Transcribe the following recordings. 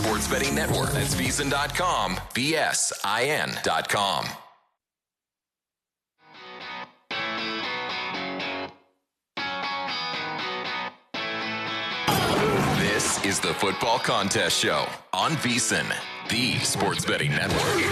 Sports Betting Network. That's VSiN.com, VSIN.com. This is the Football Contest Show on VSiN, the Sports Betting Network.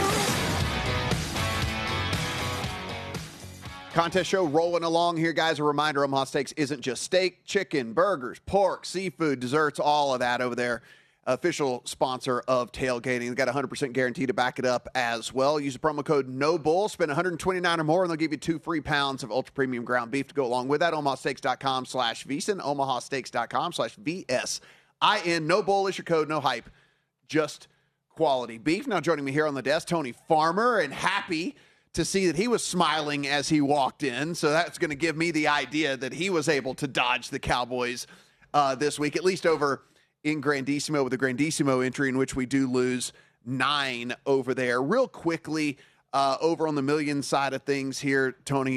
Contest show rolling along here, guys. A reminder, Omaha Steaks isn't just steak, chicken, burgers, pork, seafood, desserts, all of that over there. Official sponsor of tailgating. They've got 100% guarantee to back it up as well. Use the promo code NOBULL. Spend $129 or more, and they'll give you 2 free pounds of ultra premium ground beef to go along with that. omahasteaks.com/VSiN, omahasteaks.com/VSIN. No bull is your code, no hype, just quality beef. Now joining me here on the desk, Tony Farmer, and happy to see that he was smiling as he walked in. So that's going to give me the idea that he was able to dodge the Cowboys this week, at least over in Grandissimo, with a Grandissimo entry in which we do lose 9 over there. Real quickly, over on the million side of things here, Tony,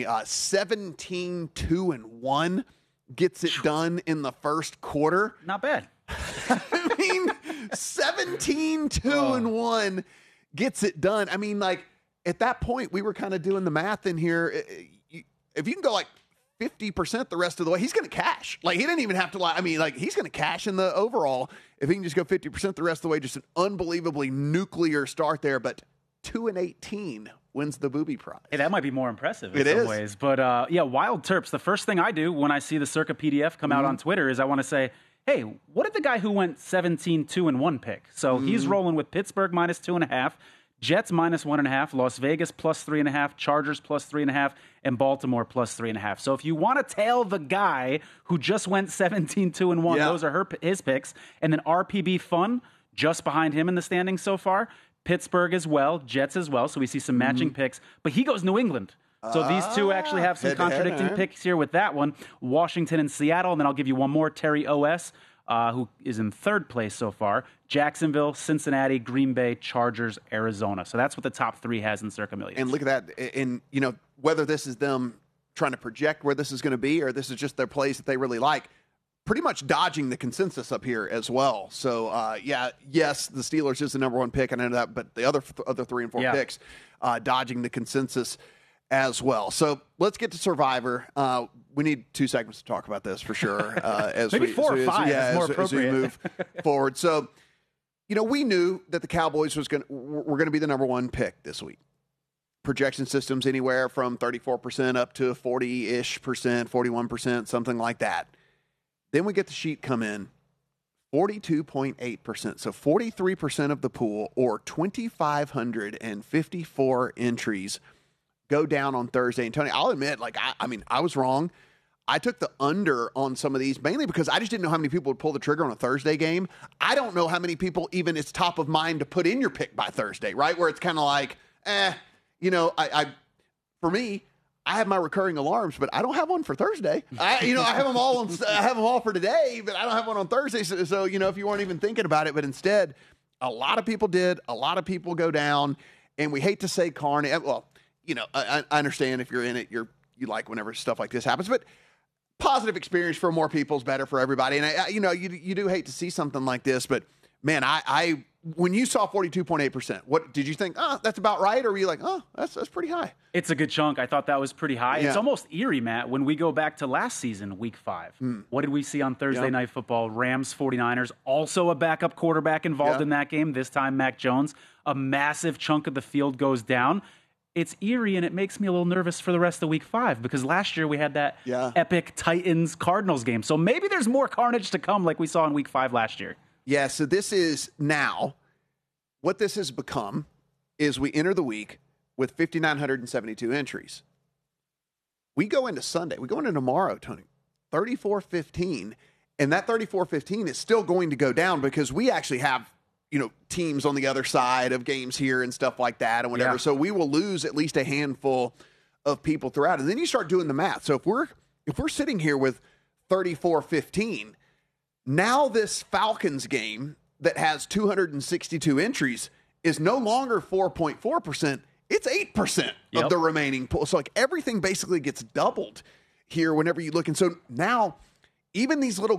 17-2-1 gets it done in the first quarter. Not bad. I mean, 17-2-1 gets it done. I mean, like, at that point, we were kind of doing the math in here. If you can go like 50% the rest of the way, he's going to cash. Like, he didn't even have to lie. I mean, like, he's going to cash in the overall if he can just go 50% the rest of the way. Just an unbelievably nuclear start there. But 2-18 wins the booby prize. Hey, that might be more impressive in some ways. But, yeah, Wild Terps, the first thing I do when I see the Circa PDF come out on Twitter is I want to say, hey, what did the guy who went 17-2-1 pick? So he's rolling with Pittsburgh minus 2.5. Jets minus 1.5, Las Vegas plus 3.5, Chargers plus 3.5, and Baltimore plus 3.5. So if you want to tail the guy who just went 17-2-1, those are his picks. And then RPB Fun, just behind him in the standings so far. Pittsburgh as well, Jets as well. So we see some matching picks. But he goes New England. So these two actually have some contradicting picks here with that one. Washington and Seattle. And then I'll give you one more, Terry O.S., who is in third place so far. Jacksonville, Cincinnati, Green Bay, Chargers, Arizona. So that's what the top 3 has in Circa Millions. And look at that. And, you know, whether this is them trying to project where this is going to be or this is just their plays that they really like, pretty much dodging the consensus up here as well. So, yes, the Steelers is the number 1 pick. I know that, but the other 3 and 4 picks, dodging the consensus as well. So let's get to Survivor. We need 2 segments to talk about this for sure. Maybe 4 or 5 is more appropriate. As we move forward. So, you know, we knew that the Cowboys were going to be the number 1 pick this week. Projection systems anywhere from 34% up to 40-ish percent, 41%, something like that. Then we get the sheet come in, 42.8%. So 43% of the pool, or 2,554 entries, go down on Thursday. And Tony, I'll admit, like, I mean, I was wrong. I took the under on some of these, mainly because I just didn't know how many people would pull the trigger on a Thursday game. I don't know how many people even it's top of mind to put in your pick by Thursday, right? Where it's kind of like, you know, for me, I have my recurring alarms, but I don't have one for Thursday. I have them all. I have them all for today, but I don't have one on Thursday. So, you know, if you weren't even thinking about it, but instead, a lot of people did. A lot of people go down, and we hate to say carny. Well, you know, I understand if you're in it, you like whenever stuff like this happens, but positive experience for more people is better for everybody. And you do hate to see something like this, but man, I when you saw 42.8%, what did you think? Oh, that's about right, or were you like, oh, that's pretty high? It's a good chunk. I thought that was pretty high. Yeah. It's almost eerie, Matt, when we go back to last season, Week 5. What did we see on Thursday Night Football? Rams 49ers, also a backup quarterback involved in that game. This time, Mac Jones. A massive chunk of the field goes down. It's eerie, and it makes me a little nervous for the rest of Week 5 because last year we had that epic Titans-Cardinals game. So maybe there's more carnage to come like we saw in Week 5 last year. Yeah, so this is now, what this has become is we enter the week with 5,972 entries. We go into Sunday. We go into tomorrow, Tony, 34-15, and that 34-15 is still going to go down because we actually have, you know, teams on the other side of games here and stuff like that and whatever. Yeah. So we will lose at least a handful of people throughout. And then you start doing the math. So if we're sitting here with 34-15, now this Falcons game that has 262 entries is no longer 4.4%. It's 8% of the remaining pool. So like everything basically gets doubled here whenever you look. And so now even these little